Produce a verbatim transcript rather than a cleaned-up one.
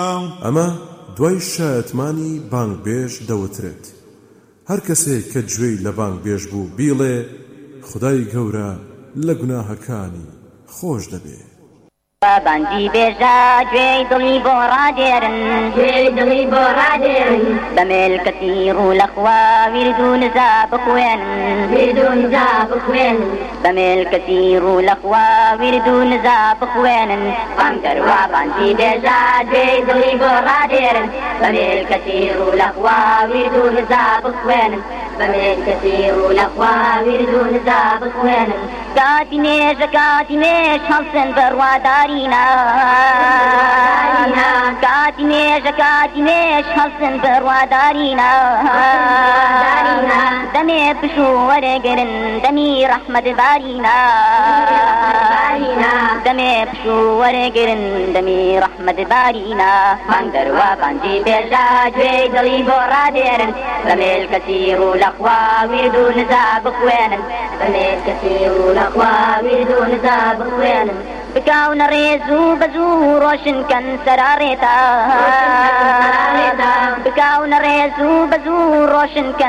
ئەمە دوای شایەتمانی بانگبێژ دەوترێت. هەر کەسێک کە گوێی لە بانگبێژ بوو بیڵێ خودای گەورە لە گوناهەکانی خۆش دەبێت. بانگی بێژە گوێی دڵی بۆ ڕادێرن، گوێی دڵی بۆ ڕادێرن، بە مێلکەتی ڕوو لەخوا ویرد و نزا بخوێنن، ویرد و نزا بخوێنن، بە مێلکەتی ڕوو لەخوا ویرد و نزا بخوێنن. بانگ دەروا بانگی بێژە گوێی دڵی بۆ ڕادێرن، بە مێلکەتی ڕوو لەخوا ویرد و نزا بخوێنن، بە مێلکەتی ڕوو لەخوا ویرد و نزا بخوێنن. کاتی نێژە کاتی نێژ هەڵسن بەڕوادارینا، کاتی نێژە کاتی نێژ هەڵسن بەڕوادارینا، دەمێ پشو وەرەگرن دەمی ڕەحمەت بارینا، دەمێ پشو وەرەگرن دەمی ڕەحمەت بارینا. بانگ دەروا بانگی بێژە گوێی دڵی بۆ ڕادێرن، بە مێلکەتی ڕوو لەخوا ویرد و نزا بخوێنن، بە مێلکەتی ڕوو لەخوا ویرد و نزا بخوێنن. بکاونە ڕێز و بەزوو ڕۆشنکەن سەراڕێتا، بکاونە ڕێز و بەزوو ڕۆشنکەن